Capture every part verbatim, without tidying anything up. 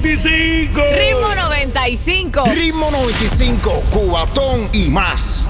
veinticinco. Ritmo noventa y cinco. Ritmo noventa y cinco, Cubatón y más.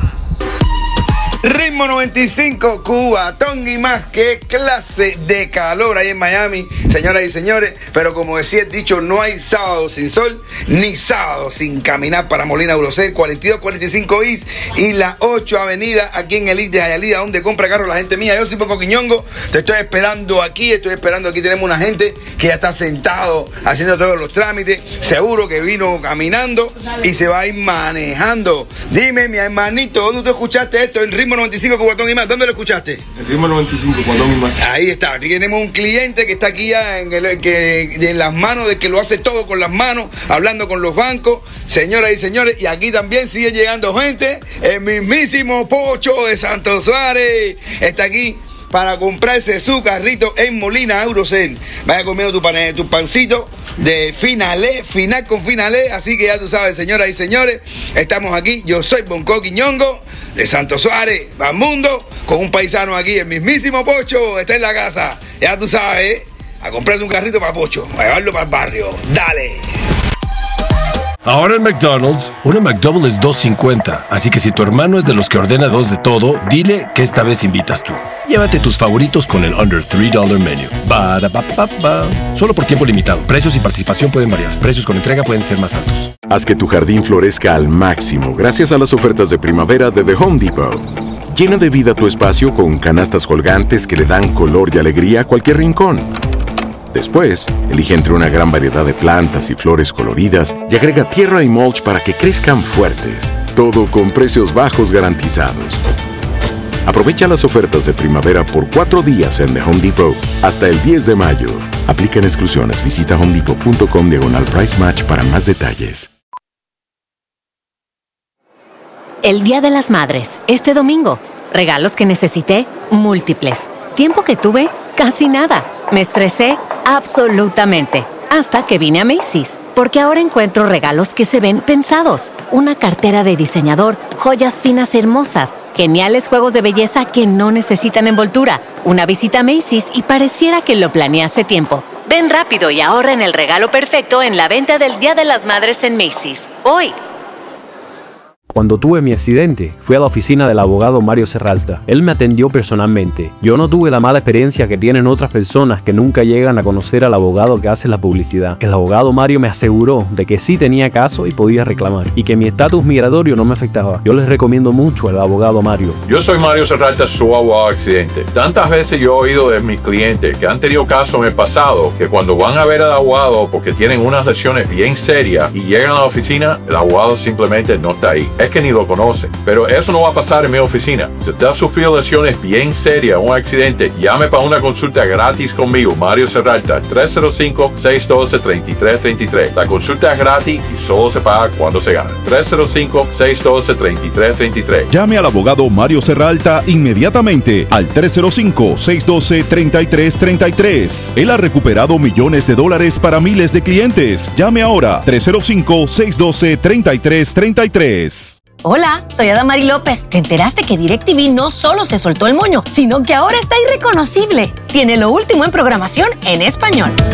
Ritmo noventa y cinco, Cubatón y más. Qué clase de calor hay en Miami, señoras y señores. Pero como decía el dicho, no hay sábado sin sol, ni sábado sin caminar para Molina Eurocel, cuarenta y dos cuarenta y cinco East y la ocho Avenida, aquí en el East de Hialeah, donde compra carros la gente mía. Yo soy Poco Quiñongo, te estoy esperando aquí, estoy esperando aquí. Tenemos una gente que ya está sentado haciendo todos los trámites. Seguro que vino caminando y se va a ir manejando. Dime, mi hermanito, ¿dónde tú escuchaste esto? En Ritmo noventa y cinco, Cubatón y más. ¿Dónde lo escuchaste? El Ritmo noventa y cinco, Cubatón y más. Ahí está. Aquí tenemos un cliente que está aquí ya en, el, que, en las manos de que lo hace todo con las manos, hablando con los bancos, señoras y señores. Y aquí también sigue llegando gente. El mismísimo Pocho de Santo Suárez está aquí para comprarse su carrito en Molina Eurocel. Vaya comiendo tu, pan, tu pancito de finalé, final con finalé. Así que ya tú sabes, señoras y señores, estamos aquí. Yo soy Bonco Quiñongo de Santo Suárez, al mundo, con un paisano aquí, el mismísimo Pocho, está en la casa. Ya tú sabes, ¿eh? A comprarse un carrito para Pocho, a llevarlo para el barrio. Dale. Ahora en McDonald's, una McDouble es dos cincuenta, así que si tu hermano es de los que ordena dos de todo, dile que esta vez invitas tú. Llévate tus favoritos con el Under tres dollar Menu. Ba-da-ba-ba-ba. Solo por tiempo limitado. Precios y participación pueden variar. Precios con entrega pueden ser más altos. Haz que tu jardín florezca al máximo gracias a las ofertas de primavera de The Home Depot. Llena de vida tu espacio con canastas colgantes que le dan color y alegría a cualquier rincón. Después, elige entre una gran variedad de plantas y flores coloridas y agrega tierra y mulch para que crezcan fuertes. Todo con precios bajos garantizados. Aprovecha las ofertas de primavera por cuatro días en The Home Depot hasta el diez de mayo. Aplican exclusiones. Visita homedepot.com diagonal price match para más detalles. El Día de las Madres, este domingo. Regalos que necesité, múltiples. Tiempo que tuve, casi nada. Me estresé absolutamente. Hasta que vine a Macy's. Porque ahora encuentro regalos que se ven pensados. Una cartera de diseñador, joyas finas hermosas, geniales juegos de belleza que no necesitan envoltura, una visita a Macy's y pareciera que lo planeé hace tiempo. Ven rápido y ahorra en el regalo perfecto en la venta del Día de las Madres en Macy's. Hoy. Cuando tuve mi accidente, fui a la oficina del abogado Mario Serralta. Él me atendió personalmente. Yo no tuve la mala experiencia que tienen otras personas que nunca llegan a conocer al abogado que hace la publicidad. El abogado Mario me aseguró de que sí tenía caso y podía reclamar, y que mi estatus migratorio no me afectaba. Yo les recomiendo mucho al abogado Mario. Yo soy Mario Serralta, su abogado de accidente. Tantas veces yo he oído de mis clientes que han tenido casos en el pasado, que cuando van a ver al abogado porque tienen unas lesiones bien serias y llegan a la oficina, el abogado simplemente no está ahí. Es que ni lo conoce. Pero eso no va a pasar en mi oficina. Si usted ha sufrido lesiones bien serias, un accidente, llame para una consulta gratis conmigo, Mario Serralta, tres cero cinco, seis uno dos, tres tres tres tres. La consulta es gratis y solo se paga cuando se gana. tres cero cinco, seis uno dos, tres tres tres tres. Llame al abogado Mario Serralta inmediatamente al tres cero cinco, seis uno dos, tres tres tres tres. Él ha recuperado millones de dólares para miles de clientes. Llame ahora, tres cero cinco, seis uno dos, tres tres tres tres. Hola, soy Adamari López. ¿Te enteraste que DirecTV no solo se soltó el moño, sino que ahora está irreconocible? Tiene lo último en programación en español.